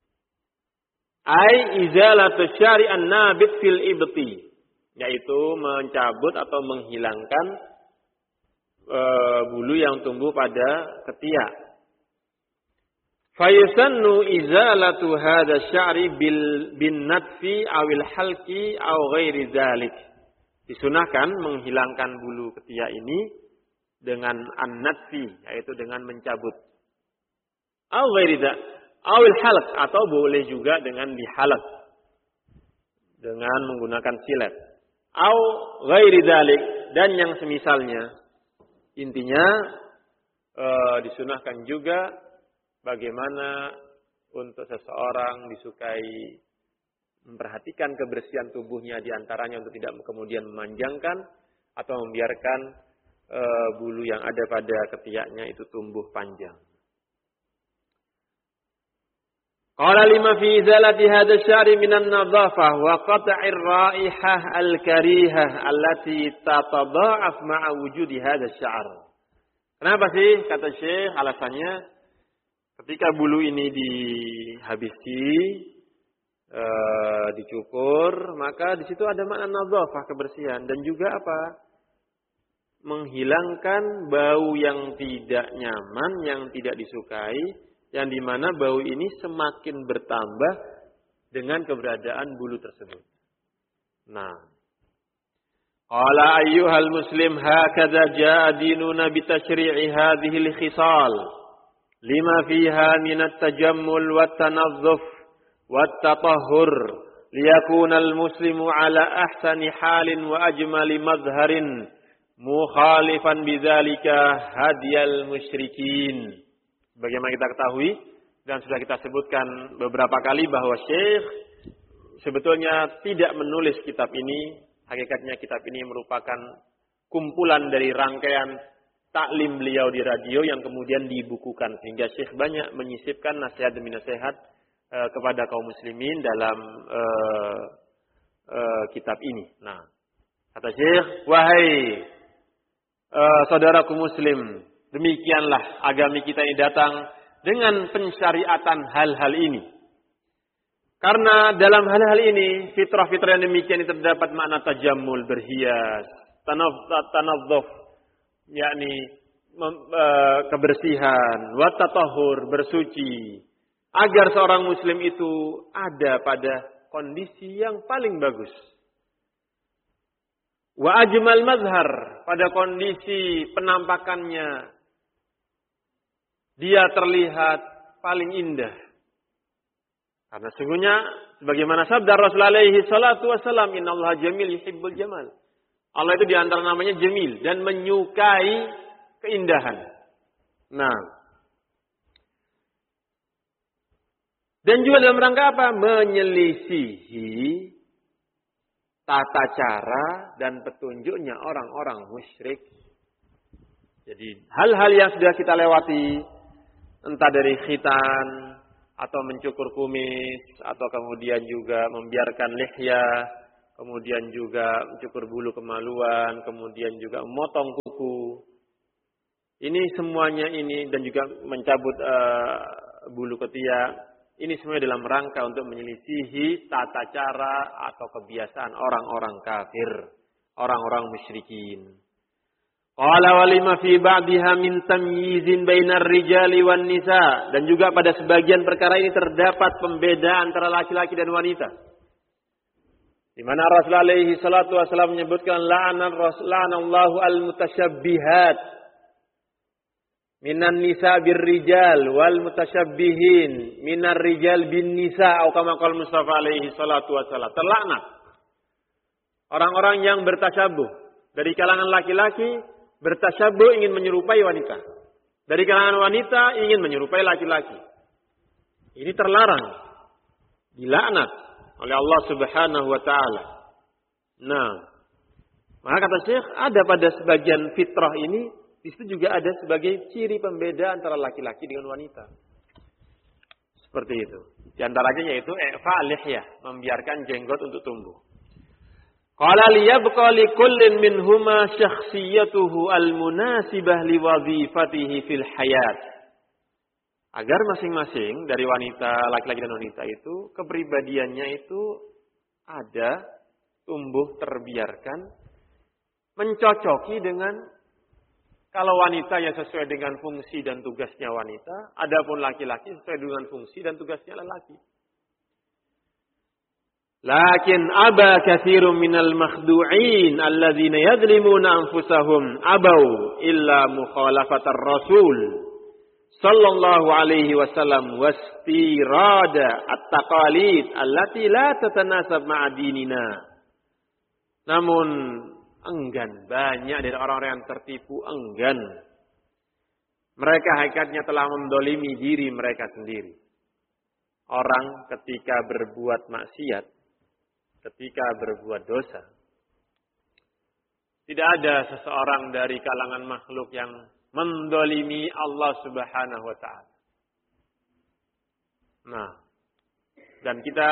Ai izalatu syari'an nabit fil ibti, yaitu mencabut atau menghilangkan uh, bulu yang tumbuh pada ketiak. Fayusannu izalatu hadha sya'ri bil bin natfi awil halqi aw ghairi dzalik. Disunahkan menghilangkan bulu ketiak ini dengan an-natfi, yaitu dengan mencabut. Aw ghairi dzalik, awil halq, atau boleh juga dengan dihalq dengan menggunakan silet. Aw ghairi dzalik, dan yang semisalnya. Intinya e, disunahkan juga bagaimana untuk seseorang disukai memperhatikan kebersihan tubuhnya, diantaranya untuk tidak kemudian memanjangkan atau membiarkan e, bulu yang ada pada ketiaknya itu tumbuh panjang. Qala lima fi izalati hadha syari minan nadhafah wa qat'ir raihah al-karihah allati tatadha'af ma'a wujudi hadha syar. Kenapa sih kata Syekh? Alasannya ketika bulu ini dihabisi, e, dicukur, maka di situ ada makna nadhafah, kebersihan, dan juga apa? Menghilangkan bau yang tidak nyaman, yang tidak disukai, yang dimana bau ini semakin bertambah dengan keberadaan bulu tersebut. Nah, qala ayyuhal muslim hakadha jaa dinuna bi tashri'i hadhihi al-khisal lima fiha min at-tajammul wat-tanazzuf wat-tatahhur liyakuna al-muslimu ala ahsani halin wa ajmali madhharin mukhalifan bidzalika hadiyal musyrikin. Bagaimana kita ketahui dan sudah kita sebutkan beberapa kali bahwa Syekh sebetulnya tidak menulis kitab ini. Hakikatnya kitab ini merupakan kumpulan dari rangkaian taklim beliau di radio yang kemudian dibukukan, sehingga Syekh banyak menyisipkan nasihat demi nasihat e, kepada kaum muslimin dalam e, e, kitab ini. Nah, kata Syekh, wahai e, saudaraku muslim, demikianlah agama kita ini datang dengan pensyariatan hal-hal ini. Karena dalam hal-hal ini, fitrah-fitrah yang demikian ini terdapat makna tajammul, berhias, tanadhuf, yakni kebersihan, wa tatahhur, bersuci, agar seorang muslim itu ada pada kondisi yang paling bagus. Wa ajmal mazhar, pada kondisi penampakannya dia terlihat paling indah. Karena sungguhnya sebagaimana sabda Rasul alaihi salatu wasallam, innallaha jamil yuhibbul jamal. Allah itu di antara namanya jamil dan menyukai keindahan. Nah, dan juga dalam rangka apa? Menyelisihi tata cara dan petunjuknya orang-orang musyrik. Jadi hal-hal yang sudah kita lewati, entah dari khitan atau mencukur kumis, atau kemudian juga membiarkan lihya, kemudian juga mencukur bulu kemaluan, kemudian juga memotong kuku. Ini semuanya ini dan juga mencabut uh, bulu ketiak. Ini semuanya dalam rangka untuk menyelisihi tata cara atau kebiasaan orang-orang kafir, orang-orang musyrikin. Qala walima fi ba'diha min tamyizin bainar rijali wan nisa, dan juga pada sebagian perkara ini terdapat pembedaan antara laki-laki dan wanita. Di mana Rasulullah alaihi salatu wasallam menyebutkan la'anan Allahu al-mutasyabbihat minan nisa birrijal wal mutasyabbihin minar rijal bin nisa, atau kama qala Mustafa alaihi salatu wasallam. Terlaknat orang-orang yang bertasyabuh dari kalangan laki-laki, bertasyabuh ingin menyerupai wanita. Dari kalangan wanita ingin menyerupai laki-laki. Ini terlarang, dilaknat oleh Allah Subhanahu wa taala. Nah, maka kata Syekh, ada pada sebagian fitrah ini, di situ juga ada sebagai ciri pembeda antara laki-laki dengan wanita. Seperti itu. Di antaranya yaitu i'fa lihya, membiarkan jenggot untuk tumbuh. Qala liyabqa likullin minhuma syakhsiyatuhu almunasibah liwadhifatihi fil hayat. Agar masing-masing dari wanita, laki-laki dan wanita itu, kepribadiannya itu ada, tumbuh, terbiarkan, mencocoki dengan, kalau wanita yang sesuai dengan fungsi dan tugasnya wanita, adapun laki-laki sesuai dengan fungsi dan tugasnya lelaki. Lakin aba katsirun minal makhdu'in alladzina yadlimuna anfusahum abau illa mukhalafatar rasul sallallahu alaihi wasallam wastirada at-taqalid allati la tatanasab ma'a dinina. Namun enggan, banyak dari orang-orang yang tertipu enggan. Mereka hakikatnya telah mendolimi diri mereka sendiri. Orang ketika berbuat maksiat, ketika berbuat dosa, tidak ada seseorang dari kalangan makhluk yang mendolimi Allah Subhanahu wa ta'ala. Nah, dan kita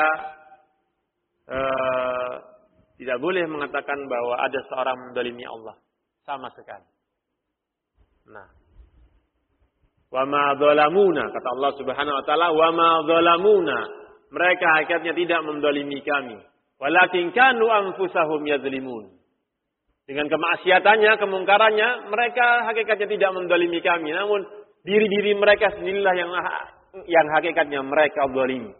uh, tidak boleh mengatakan bahwa ada seorang mendolimi Allah. Sama sekali. Nah. Wa ma dhalamuna, kata Allah Subhanahu wa ta'ala, wa ma dhalamuna. Mereka hakikatnya tidak mendolimi kami. Walakin kanu anfusahum yadzlimun. Dengan kemaksiatannya, kemungkarannya, mereka hakikatnya tidak mendolimi kami. Namun diri-diri mereka sendirilah yang yang hakikatnya mereka dzalimi.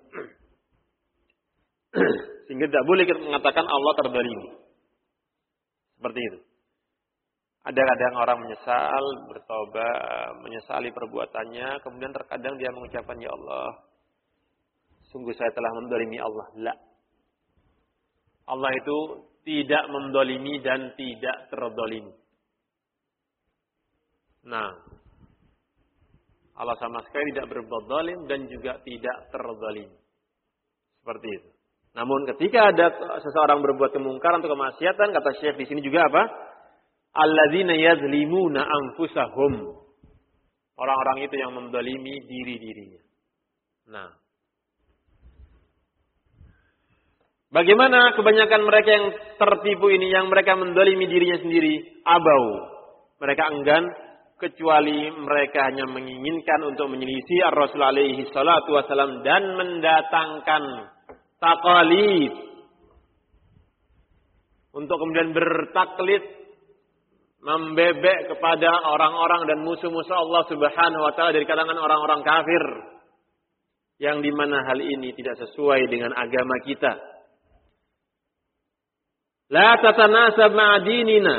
Sehingga tidak boleh kita mengatakan Allah terzalimi. Seperti itu. Ada kadang orang menyesal, bertobat, menyesali perbuatannya, kemudian terkadang dia mengucapkan, ya Allah, sungguh saya telah mendolimi Allah. La. Allah itu tidak mendolimi dan tidak terdolimi. Nah, Allah sama sekali tidak berbuat zalim dan juga tidak terdolimi. Seperti itu. Namun ketika ada seseorang berbuat kemungkaran atau kemaksiatan, kata Syekh di sini juga apa? Alladzina yazlimuna anfusahum. Orang-orang itu yang mendolimi diri-dirinya. Nah, bagaimana kebanyakan mereka yang tertipu ini, yang mereka mendolimi dirinya sendiri? Abau. Mereka enggan, kecuali mereka hanya menginginkan untuk menyelisih Ar-Rasul alaihi salatu wasalam dan mendatangkan taqalid. Untuk kemudian bertaklid, membebek kepada orang-orang dan musuh-musuh Allah Subhanahu wa ta'ala dari kalangan orang-orang kafir. Yang dimana hal ini tidak sesuai dengan agama kita. La tatanasab ma'a dinina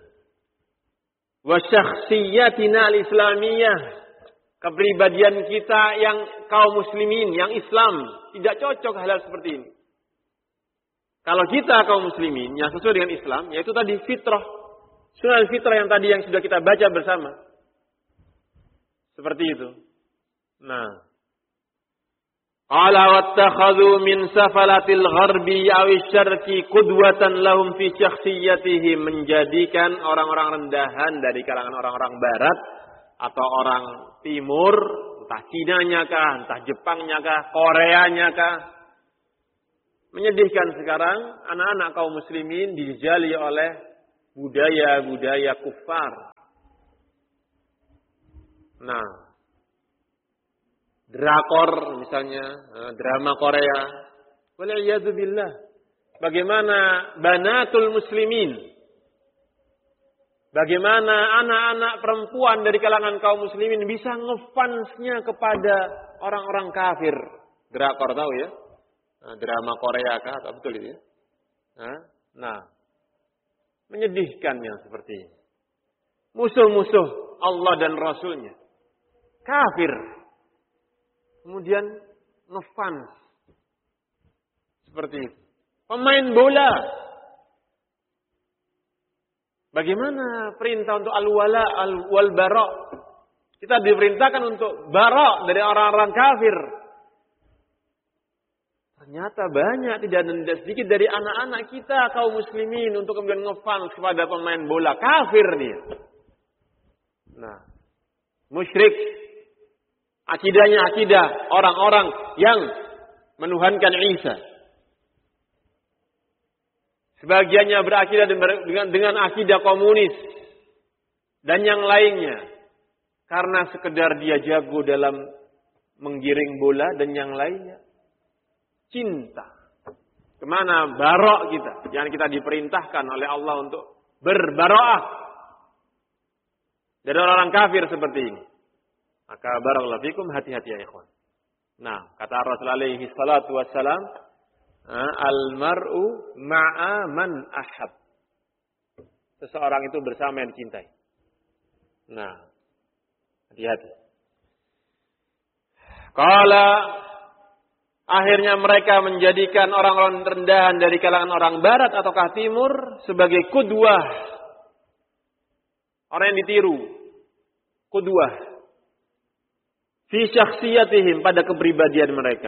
wa syakhsiyatina al-islamiyah. Kepribadian kita yang kaum muslimin, yang Islam, tidak cocok hal-hal seperti ini. Kalau kita kaum muslimin yang sesuai dengan Islam, yaitu tadi fitrah, sunnah fitrah yang tadi yang sudah kita baca bersama. Seperti itu. Nah, qala wattakhadhu min safalatil gharbi awi syarqi qudwatan lahum fi syakhsiyatihim, menjadikan orang-orang rendahan dari kalangan orang-orang barat atau orang timur, entah Cinanya kah, entah Jepangnya kah, Koreanya kah. Menyedihkan sekarang anak-anak kaum muslimin dijali oleh budaya-budaya kufar. Nah, drakor misalnya, drama Korea. Wal'iyadzubillah. Bagaimana banatul muslimin, bagaimana anak-anak perempuan dari kalangan kaum muslimin bisa ngefansnya kepada orang-orang kafir. Drakor tahu ya? Nah, drama Korea kah? Atau betul itu ya? Nah, nah, menyedihkan yang seperti ini. Musuh-musuh Allah dan Rasulnya. Kafir. Kemudian ngefans. Seperti itu. Pemain bola. Bagaimana perintah untuk al-wala al-wal-bara? Kita diperintahkan untuk bara dari orang-orang kafir. Ternyata banyak, tidak ada tidak sedikit dari anak-anak kita kaum muslimin untuk kemudian ngefans kepada pemain bola. Kafir dia. Nah, musyrik. Akidahnya akidah orang-orang yang menuhankan Isa. Sebagiannya berakidah dengan, dengan akidah komunis. Dan yang lainnya. Karena sekedar dia jago dalam menggiring bola dan yang lainnya. Cinta. Kemana barok kita. Yang kita diperintahkan oleh Allah untuk berbaroah. Dari orang-orang kafir seperti ini. Maka barakallahu fikum, hati-hati ya ikhwan. Nah, kata Rasul alaihi salatu wassalam. Al-mar'u ma'a man ahab. Seseorang itu bersama yang dicintai. Nah, hati-hati. Qala, akhirnya mereka menjadikan orang-orang rendahan dari kalangan orang barat ataukah timur sebagai qudwah. Orang yang ditiru. Qudwah. Fi syakhsiyatihim, pada kepribadian mereka.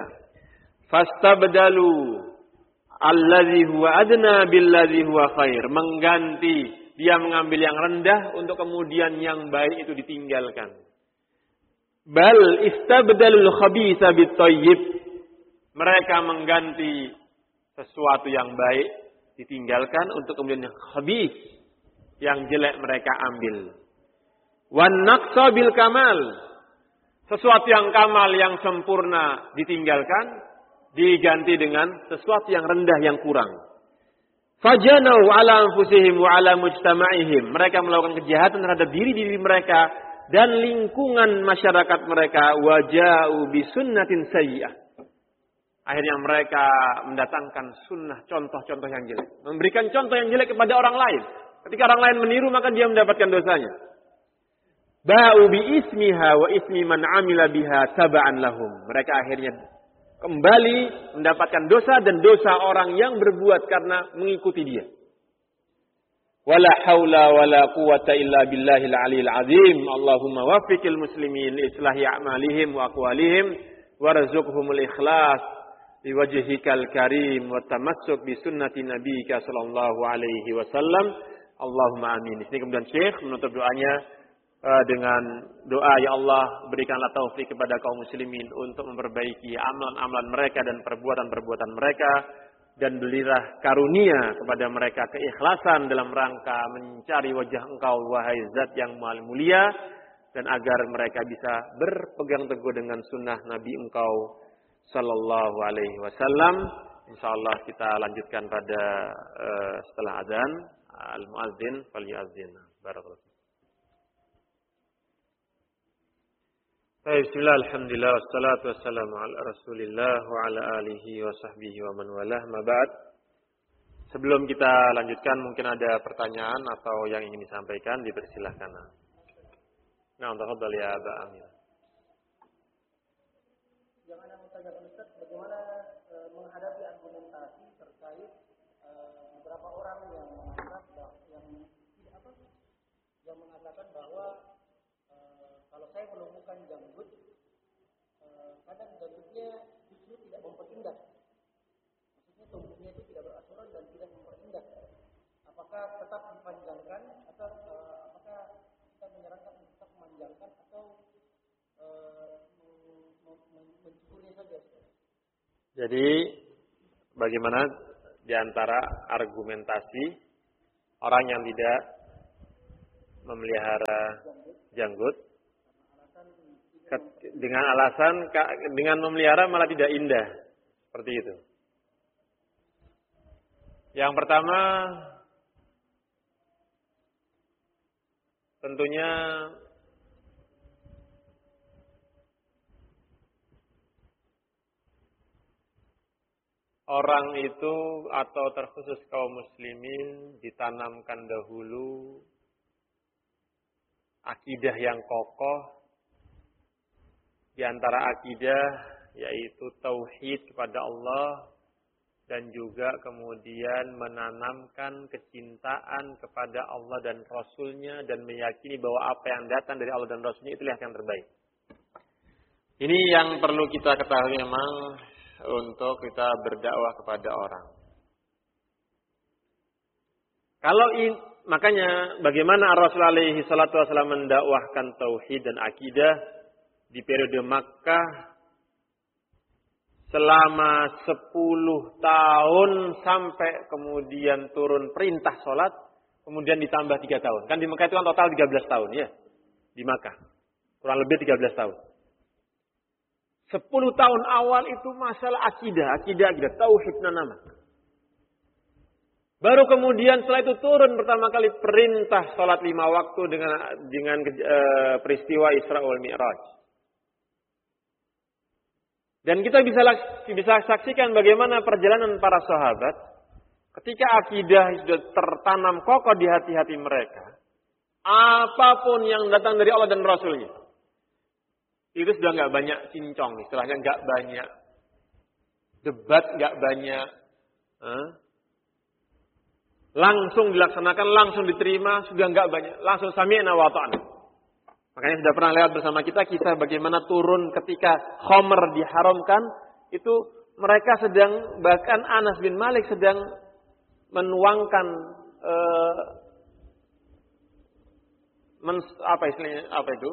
Fastabdalu allazi huwa adna billadzi huwa khair. Mengganti, dia mengambil yang rendah untuk kemudian yang baik itu ditinggalkan. Bal istabdalul khabitha bit-thayyib. Mereka mengganti sesuatu yang baik ditinggalkan untuk kemudian yang khabith, yang jelek mereka ambil. Wan naqsa bil kamal. Sesuatu yang kamal, yang sempurna ditinggalkan, diganti dengan sesuatu yang rendah, yang kurang. Fajanau ala anfusihim wa ala mujtama'ihim. Mereka melakukan kejahatan terhadap diri-diri mereka dan lingkungan masyarakat mereka. Waja'u bisunnatin sayyi'ah. Akhirnya mereka mendatangkan sunnah, contoh-contoh yang jelek. Memberikan contoh yang jelek kepada orang lain. Ketika orang lain meniru, maka dia mendapatkan dosanya. Ba'u bi ismiha wa ismi man amila biha taba'an lahum. Mereka akhirnya kembali mendapatkan dosa dan dosa orang yang berbuat karena mengikuti dia. Wala haula wala quwata illa billahil aliyil azim. Allahumma waffiqil muslimin islahi a'malihim wa aqwalihim warzuqhumul ikhlas biwajhikal karim wa tamassuk bi sunnati nabiyyika sallallahu alaihi wasallam. Allahumma amin. Ini kemudian Syekh menutup doanya dengan doa, ya Allah berikanlah taufik kepada kaum muslimin untuk memperbaiki amalan-amalan mereka dan perbuatan-perbuatan mereka, dan berilah karunia kepada mereka keikhlasan dalam rangka mencari wajah Engkau wahai zat yang maha mulia, dan agar mereka bisa berpegang teguh dengan sunnah Nabi Engkau sallallahu alaihi wasallam. Insyaallah kita lanjutkan pada uh, setelah azan. Al-muadzin falyu'adzin. Barakallahu. Bismillah, alhamdulillah, wassalatu wassalamu ala rasulillah wa ala alihi wa sahbihi wa man walah, ma ba'd. Sebelum kita lanjutkan, mungkin ada pertanyaan atau yang ingin disampaikan, dipersilahkan. Nah, tafadhal ya Aba Amir. Yang Anda mau tanyakan Ustaz, bagaimana e, menghadapi argumentasi terkait e, beberapa orang yang menganggap yang tidak apa yang mengatakan bahwa kalau saya menemukan janggut, kadang janggutnya justru tidak memperindah. Maksudnya tubuhnya itu tidak beraturan dan tidak memperindah. Apakah tetap dipanjangkan atau uh, apakah kita menyarankan tetap memanjangkan atau uh, Jadi bagaimana di antara argumentasi orang yang tidak memelihara janggut dengan alasan dengan memelihara malah tidak indah, seperti itu. Yang pertama, tentunya orang itu atau terkhusus kaum muslimin ditanamkan dahulu akidah yang kokoh. Di antara akidah yaitu tauhid kepada Allah dan juga kemudian menanamkan kecintaan kepada Allah dan Rasulnya dan meyakini bahwa apa yang datang dari Allah dan Rasulnya itulah yang terbaik. Ini yang perlu kita ketahui memang untuk kita berdakwah kepada orang. Kalau in, makanya bagaimana Rasulullah alaihi salatu wasallam mendakwahkan tauhid dan akidah di periode Makkah selama sepuluh tahun sampai kemudian turun perintah sholat, kemudian ditambah tiga tahun. Kan di Makkah itu kan total tiga belas tahun ya. Di Makkah. Kurang lebih tiga belas tahun. sepuluh tahun awal itu masalah akidah, akidah, akidah, tauhid nanama. Baru kemudian setelah itu turun pertama kali perintah sholat lima waktu dengan dengan uh, peristiwa Isra wal Mi'raj. Dan kita bisa bisa saksikan bagaimana perjalanan para sahabat ketika akidah sudah tertanam kokoh di hati-hati mereka. Apapun yang datang dari Allah dan Rasulnya, itu sudah nggak banyak cincong, istilahnya nggak banyak debat, nggak banyak, eh? langsung dilaksanakan, langsung diterima, sudah nggak banyak, langsung sami'na wa ta'na. Makanya sudah pernah lewat bersama kita kisah bagaimana turun ketika khamr diharamkan, itu mereka sedang, bahkan Anas bin Malik sedang menuangkan eh, men, apa istilahnya, apa itu?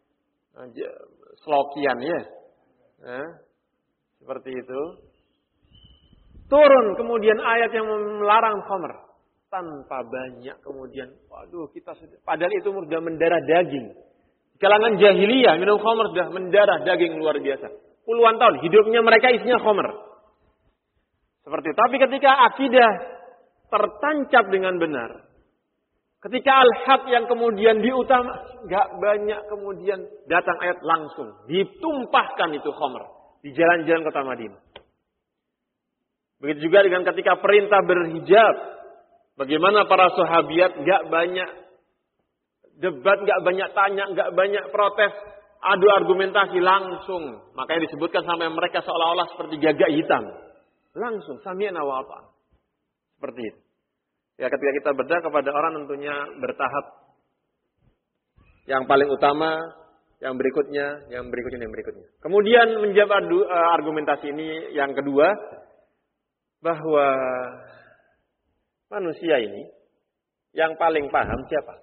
Slokian ya. Eh, seperti itu. Turun kemudian ayat yang melarang khamr tanpa banyak kemudian, waduh kita sudah, padahal itu sudah mendarah daging. Kalangan jahiliyah minum khamr sudah mendarah daging luar biasa. Puluhan tahun hidupnya mereka isinya khamr. Seperti itu. Tapi ketika akidah tertancap dengan benar, ketika al-haq yang kemudian diutama, enggak banyak kemudian datang ayat langsung ditumpahkan itu khamr di jalan-jalan kota Madinah. Begitu juga dengan ketika perintah berhijab, bagaimana para sahabiat enggak banyak debat, nggak banyak tanya, nggak banyak protes, adu argumentasi langsung. Makanya disebutkan sampai mereka seolah-olah seperti gagak hitam. Langsung, sami'na wa ata'na. Seperti itu. Ya, ketika kita berdakwah kepada orang tentunya bertahap. Yang paling utama, yang berikutnya, yang berikutnya, yang berikutnya. Kemudian menjawab argumentasi ini yang kedua, bahwa manusia ini yang paling paham siapa?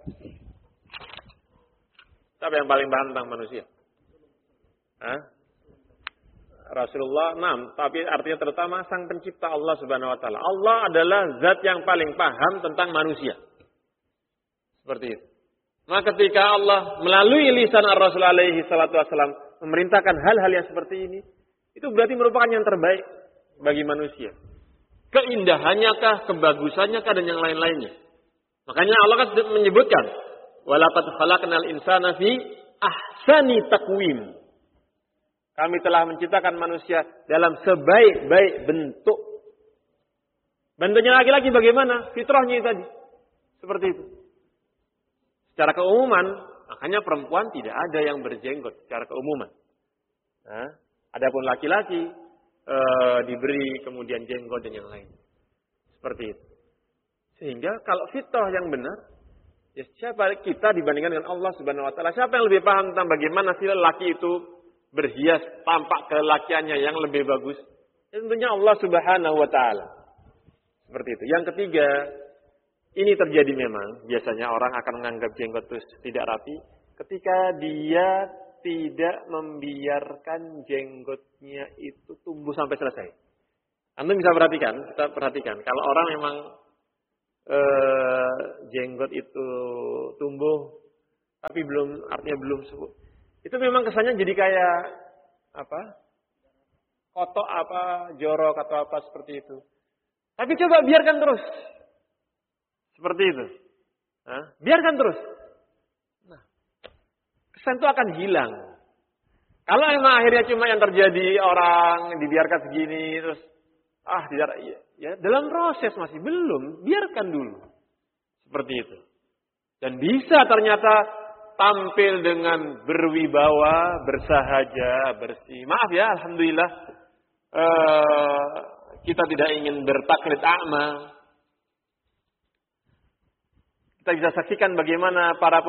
Siapa yang paling paham tentang manusia? Hah? Rasulullah, enam. Tapi artinya terutama sang pencipta Allah Subhanahu Wa Taala. Allah adalah zat yang paling paham tentang manusia. Seperti itu. Maka ketika Allah melalui lisan Rasul alaihi salatu wasallam memerintahkan hal-hal yang seperti ini, itu berarti merupakan yang terbaik bagi manusia. Keindahannya kah, kebagusannya kah, dan yang lain-lainnya. Makanya Allah kan menyebutkan, walaqad khalaqnal insana fi ahsani taqwim. Kami telah menciptakan manusia dalam sebaik-baik bentuk. Bentuknya laki-laki bagaimana? Fitrahnya tadi. Seperti itu. Secara keumuman, makanya perempuan tidak ada yang berjenggot secara keumuman. Nah, adapun laki-laki e, diberi kemudian jenggot dan yang lain. Seperti itu. Sehingga kalau fitrah yang benar, ya siapa kita dibandingkan dengan Allah Subhanahu Wa Taala? Siapa yang lebih paham tentang bagaimana si lelaki itu berhias tampak kelakiannya yang lebih bagus? Ya, tentunya Allah Subhanahu Wa Taala. Seperti itu. Yang ketiga, ini terjadi memang biasanya orang akan menganggap jenggot itu tidak rapi ketika dia tidak membiarkan jenggotnya itu tumbuh sampai selesai. Anda bisa perhatikan, kita perhatikan. Kalau orang memang eh, jenggot itu tumbuh, tapi belum, artinya belum sembuh. Itu memang kesannya jadi kayak apa? Kotok apa, jorok atau apa seperti itu. Tapi coba biarkan terus. Seperti itu. Nah, biarkan terus. Nah, kesan itu akan hilang. Kalau memang akhirnya cuma yang terjadi orang dibiarkan segini terus ah tidak ya, ya dalam proses masih belum, biarkan dulu. Seperti itu. Dan bisa ternyata tampil dengan berwibawa, bersahaja, bersih. Maaf ya, alhamdulillah eh, kita tidak ingin bertaklid a'ma. Kita bisa saksikan bagaimana para